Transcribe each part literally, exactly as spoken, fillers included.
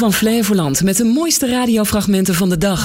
Van Flevoland met de mooiste radiofragmenten van de dag.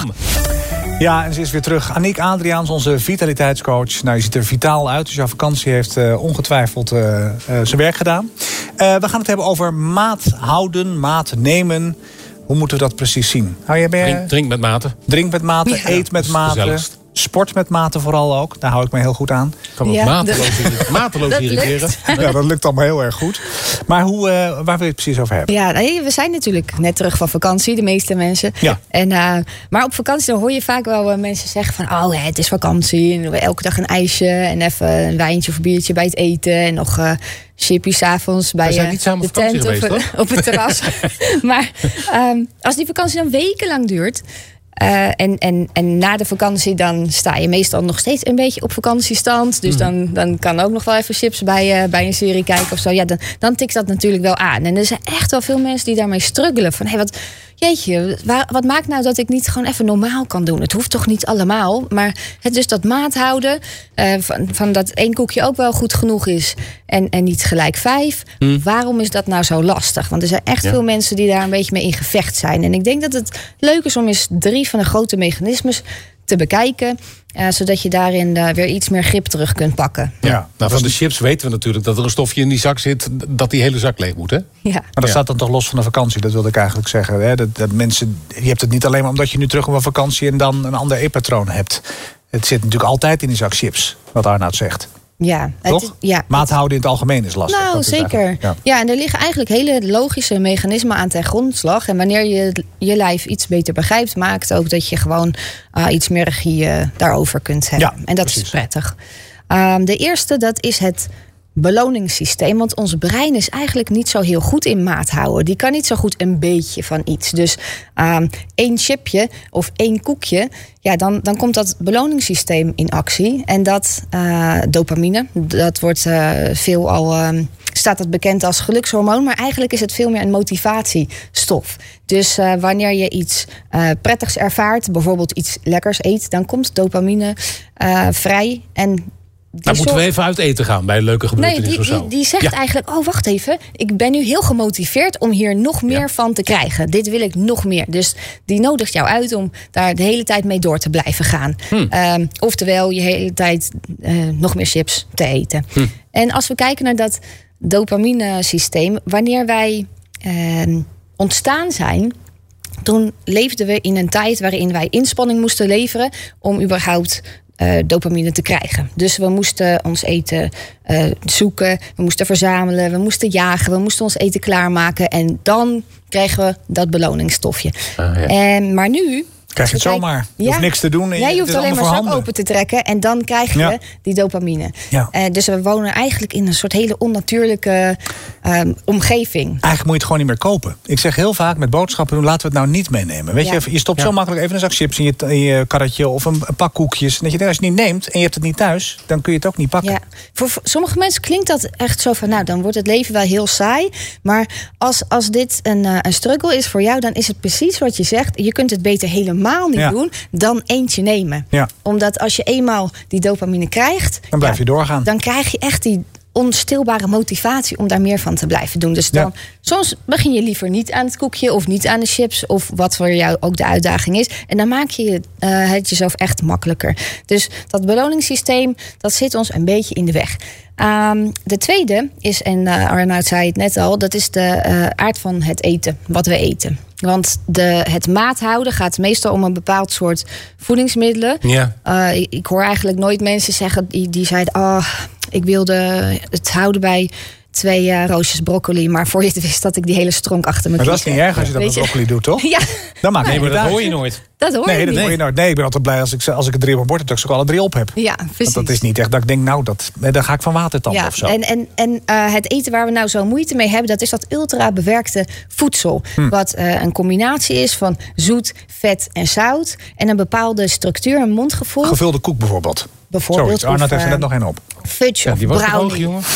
Ja, en ze is weer terug. Aniek Adriaans, onze vitaliteitscoach. Nou, je ziet er vitaal uit, dus jouw vakantie heeft uh, ongetwijfeld uh, uh, zijn werk gedaan. Uh, we gaan het hebben over maat houden, maat nemen. Hoe moeten we dat precies zien? Hou je bij, drink, drink met mate. Drink met mate, ja. Eet met mate. Sport met mate vooral ook. Daar hou ik me heel goed aan. Kan ja, mateloos, dat, mateloos dat irriteren. Lukt. Ja, dat lukt allemaal heel erg goed. Maar hoe, uh, waar wil je het precies over hebben? Ja, nee, we zijn natuurlijk net terug van vakantie, de meeste mensen. Ja. En, uh, maar op vakantie dan hoor je vaak wel uh, mensen zeggen van... oh, ja, het is vakantie. En elke dag een ijsje en even een wijntje of een biertje bij het eten. En nog... Uh, chippies 's avonds bij uh, de tent geweest, of uh, op het terras. Maar um, als die vakantie dan wekenlang duurt... Uh, en, en, en na de vakantie dan sta je meestal nog steeds een beetje op vakantiestand. Dus mm. dan, dan kan ook nog wel even chips bij, uh, bij een serie kijken of zo. Ja, dan, dan tikt dat natuurlijk wel aan. En er zijn echt wel veel mensen die daarmee struggelen. Van, hey, wat, jeetje, waar, wat maakt nou dat ik niet gewoon even normaal kan doen? Het hoeft toch niet allemaal? Maar het dus dat maat houden, uh, van, van dat één koekje ook wel goed genoeg is... en, en niet gelijk vijf. Mm. Waarom is dat nou zo lastig? Want er zijn echt ja. veel mensen die daar een beetje mee in gevecht zijn. En ik denk dat het leuk is om eens drie van de grote mechanismes te bekijken... Uh, zodat je daarin uh, weer iets meer grip terug kunt pakken. Ja, nou, van de chips weten we natuurlijk dat er een stofje in die zak zit... dat die hele zak leeg moet, hè? Ja. Maar dat ja. staat dan toch los van de vakantie, dat wilde ik eigenlijk zeggen. Hè? Dat, dat mensen, je hebt het niet alleen maar omdat je nu terug op een vakantie... en dan een ander eetpatroon hebt. Het zit natuurlijk altijd in die zak chips, wat Arnoud zegt. Ja, toch? Het, ja, maat houden in het algemeen is lastig. Nou, zeker. Ja. ja, en er liggen eigenlijk hele logische mechanismen aan ten grondslag. En wanneer je je lijf iets beter begrijpt... maakt ook dat je gewoon uh, iets meer regie uh, daarover kunt hebben. Ja, en dat precies. is prettig. Um, de eerste, dat is het beloningssysteem. Want ons brein is eigenlijk niet zo heel goed in maat houden. Die kan niet zo goed een beetje van iets. Dus um, één chipje of één koekje... ja, dan, dan komt dat beloningssysteem in actie. En dat uh, dopamine, dat wordt uh, veel al... Um, staat dat bekend als gelukshormoon... maar eigenlijk is het veel meer een motivatiestof. Dus uh, wanneer je iets uh, prettigs ervaart... bijvoorbeeld iets lekkers eet... dan komt dopamine uh, vrij en... Nou, moeten we even uit eten gaan bij een leuke gebeurtenis nee, die, of zo. Die, die zegt ja. eigenlijk, oh wacht even... ik ben nu heel gemotiveerd om hier nog meer ja. van te krijgen. Dit wil ik nog meer. Dus die nodigt jou uit om daar de hele tijd mee door te blijven gaan. Hm. Um, oftewel, je hele tijd uh, nog meer chips te eten. Hm. En als we kijken naar dat dopamine-systeem... wanneer wij uh, ontstaan zijn... toen leefden we in een tijd waarin wij inspanning moesten leveren... om überhaupt... Uh, dopamine te krijgen. Dus we moesten ons eten uh, zoeken, we moesten verzamelen, we moesten jagen, we moesten ons eten klaarmaken en dan kregen we dat beloningsstofje. Uh, ja. en, maar nu... Krijg je het zomaar. Je ja. hoeft niks te doen. En ja, je je hoeft alleen maar zak open te trekken en dan krijg je ja. die dopamine. Ja. Uh, dus we wonen eigenlijk in een soort hele onnatuurlijke um, omgeving. Eigenlijk moet je het gewoon niet meer kopen. Ik zeg heel vaak met boodschappen doen, laten we het nou niet meenemen. Weet ja. je, je stopt ja. zo makkelijk even een zak chips in je, in je karretje of een, een pak koekjes. En dat je, als je het niet neemt en je hebt het niet thuis, dan kun je het ook niet pakken. Ja. Voor, voor sommige mensen klinkt dat echt zo van, nou, dan wordt het leven wel heel saai. Maar als, als dit een, uh, een struggle is voor jou, dan is het precies wat je zegt. Je kunt het beter helemaal niet ja. doen dan eentje nemen. Ja. Omdat als je eenmaal die dopamine krijgt... dan blijf ja, je doorgaan. Dan krijg je echt die onstilbare motivatie om daar meer van te blijven doen. Dus dan, ja. soms begin je liever niet aan het koekje of niet aan de chips of wat voor jou ook de uitdaging is. En dan maak je uh, het jezelf echt makkelijker. Dus dat beloningssysteem, dat zit ons een beetje in de weg. Um, de tweede is, en uh, Arnoud zei het net al, dat is de uh, aard van het eten, wat we eten. Want de, het maat houden gaat meestal om een bepaald soort voedingsmiddelen. Ja. Uh, ik, ik hoor eigenlijk nooit mensen zeggen die, die zeiden, oh, ik wilde het houden bij twee uh, roosjes broccoli, maar voor je het wist dat ik die hele stronk achter me Maar kreeg. dat is niet erg als je dat met broccoli doet, toch? Ja. Dan maakt nee, maar dat uit. hoor je nooit. Dat hoor nee, je dat niet. hoor je nooit. Nee, ik ben altijd blij als ik, als ik er drie op mijn bord heb, dat ik ze ook alle drie op heb. Ja, precies. Want dat is niet echt dat ik denk, nou, dat, daar ga ik van watertanden ja, of zo. En, en, en uh, het eten waar we nou zo moeite mee hebben, dat is dat ultra bewerkte voedsel. Hm. Wat uh, een combinatie is van zoet, vet en zout. En een bepaalde structuur, een mondgevoel. Gevulde koek bijvoorbeeld. Bijvoorbeeld. Arnoud heeft er net nog één op. Fudge ja, of die was brownie. Hoog, jongen.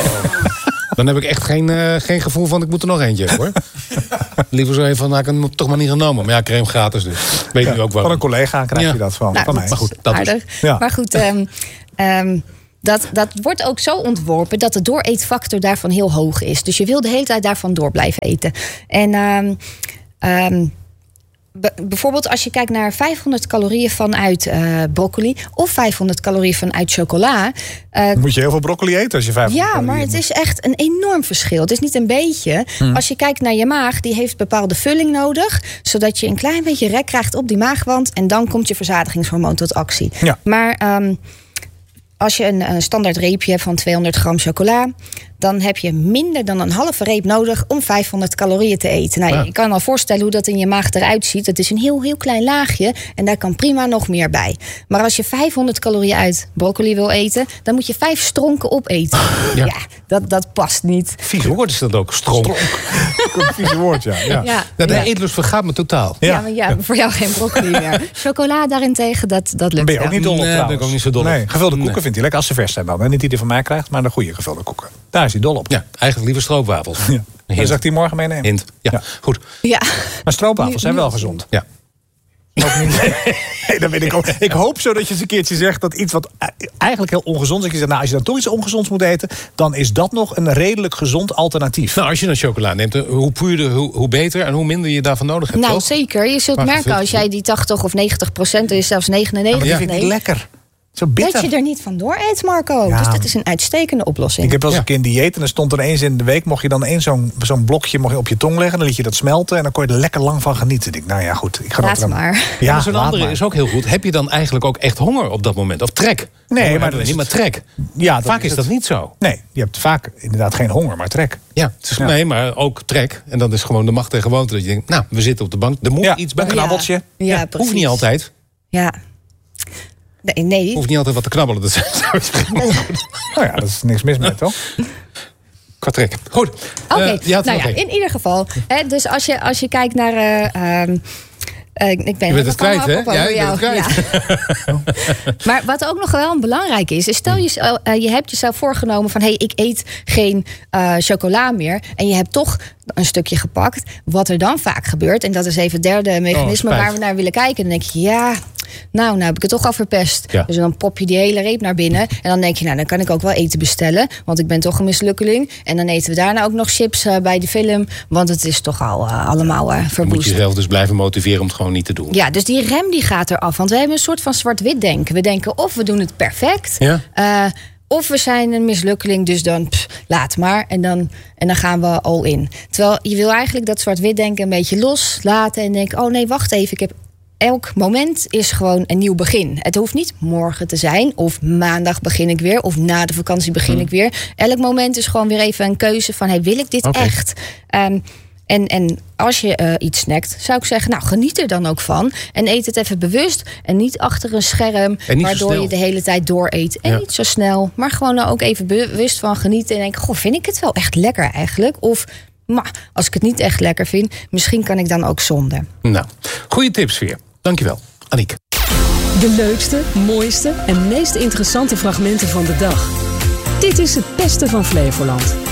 Dan heb ik echt geen, uh, geen gevoel van, ik moet er nog eentje hebben, hoor. Liever zo even van, nou, ik heb hem toch maar niet genomen. Maar ja, crème gratis dus. Weet ja, nu ook wel. Van een collega krijg ja. je dat van. Nou, van mij. Maar goed, dat aardig. is. Ja. Maar goed, um, um, dat, dat wordt ook zo ontworpen dat de dooreetfactor daarvan heel hoog is. Dus je wil de hele tijd daarvan door blijven eten. En um, Um, b- bijvoorbeeld als je kijkt naar vijfhonderd calorieën vanuit uh, broccoli of vijfhonderd calorieën vanuit chocola. Uh, Moet je heel veel broccoli eten als je vijfhonderd Ja, maar het moet. is echt een enorm verschil. Het is niet een beetje. Hmm. Als je kijkt naar je maag, die heeft bepaalde vulling nodig, zodat je een klein beetje rek krijgt op die maagwand en dan komt je verzadigingshormoon tot actie. Ja. Maar um, als je een, een standaard reepje hebt van tweehonderd gram chocola, dan heb je minder dan een halve reep nodig om vijfhonderd calorieën te eten. Nou, ja. Je kan al voorstellen hoe dat in je maag eruit ziet. Het is een heel, heel klein laagje en daar kan prima nog meer bij. Maar als je vijfhonderd calorieën uit broccoli wil eten, dan moet je vijf stronken opeten. Ja, ja dat, dat past niet. Vies woord is dat ook, stronk. Een vies woord, ja. ja. ja. Nou, de ja. eetlust vergaat me totaal. Ja, ja, maar ja, voor jou geen broccoli meer. Chocola daarentegen, dat, dat lukt Ben je ook niet dol op, Nee, trouwens. ben ik ook niet zo dol op. Nee, gevulde koeken Nee. vindt hij lekker als ze vers zijn dan. Hè? Niet die die van mij krijgt, maar de goede gevulde koeken. Daar is hij dol op. Ja, eigenlijk liever stroopwafels. Ja. Dan zal ik die morgen meenemen. Hint. Ja, Ja. goed. Ja. Maar stroopwafels zijn Nu- wel nu- gezond. Ja. Ook niet. Nee, dat weet ik ook. Ik hoop zo dat je eens een keertje zegt dat iets wat eigenlijk heel ongezond is. Dat je zegt, nou, als je dan toch iets ongezonds moet eten, dan is dat nog een redelijk gezond alternatief. Nou, als je een chocola neemt, hoe puurder, hoe, hoe beter en hoe minder je daarvan nodig hebt. Nou, toch? zeker. Je zult Maar merken gevuld- als jij die tachtig of negentig procent, is zelfs Maar negenennegentig die vind ik neemt, lekker. Zo dat bitter. je er niet vandoor eet, Marco. Ja. Dus dat is een uitstekende oplossing. Ik heb wel eens Ja. een keer een dieet en dan stond er eens in de week, mocht je dan één zo'n zo'n blokje mocht je op je tong leggen. Dan liet je dat smelten en dan kon je er lekker lang van genieten. Ik denk, nou ja, goed. Ik ga Laat dat dan... maar. Ja, maar zo'n laat andere maar. is ook heel goed. Heb je dan eigenlijk ook echt honger op dat moment? Of trek? Nee, Honger maar hebben dat we is niet, maar het- trek. Ja, Vaak is het. dat niet zo. Nee, je hebt vaak inderdaad geen honger, maar trek. Ja, het is, Ja. nee, maar ook trek. En dat is gewoon de macht en gewoonte. Dat je denkt, nou, we zitten op de bank. Er moet Ja, iets bij. een knabbeltje. Ja, ja, Ja, precies. hoeft niet altijd. Ja. Nee, nee. Hoeft niet altijd wat te knabbelen. Dat is Nou ja, dat is niks mis mee, toch? qua trek. Goed. Oké, Eh, je had er nou nog ja, één. in ieder geval. Hè, dus als je, als je kijkt naar... Uh, um, uh, ik ben Je bent het helemaal kwijt, hè? op over Ja, je bent jou. het Ja. Maar wat ook nog wel belangrijk is, is stel je, uh, je hebt jezelf voorgenomen van, hé, hey, ik eet geen uh, chocola meer. En je hebt toch een stukje gepakt. Wat er dan vaak gebeurt, en dat is even het derde mechanisme spijt. waar we naar willen kijken. Dan denk je, ja, nou, nou heb ik het toch al verpest. Ja. Dus dan pop je die hele reep naar binnen. En dan denk je, nou, dan kan ik ook wel eten bestellen. Want ik ben toch een mislukkeling. En dan eten we daarna ook nog chips uh, bij die film. Want het is toch al uh, allemaal uh, Dan moet verwoest. je jezelf dus blijven motiveren om het gewoon niet te doen. Ja, dus die rem die gaat eraf. Want we hebben een soort van zwart-wit denken. We denken of we doen het perfect. Ja. Uh, of we zijn een mislukkeling, dus dan pff, laat maar. En dan, en dan gaan we all in. Terwijl je wil eigenlijk dat zwart-wit denken een beetje loslaten. En denken, oh nee, wacht even. Ik heb elk moment is gewoon een nieuw begin. Het hoeft niet morgen te zijn. Of maandag begin ik weer. Of na de vakantie begin Hmm. ik weer. Elk moment is gewoon weer even een keuze van, hey, wil ik dit Oké. echt? Um, En, en als je uh, iets snackt, zou ik zeggen, nou, geniet er dan ook van. En eet het even bewust en niet achter een scherm, En niet zo waardoor snel. je de hele tijd dooreet. En Ja. niet zo snel, maar gewoon er ook even bewust van genieten. En denken, goh, vind ik het wel echt lekker eigenlijk? Of, maar als ik het niet echt lekker vind, misschien kan ik dan ook zonder. Nou, goede tips weer. Dankjewel, Aniek. De leukste, mooiste en meest interessante fragmenten van de dag. Dit is het beste van Flevoland.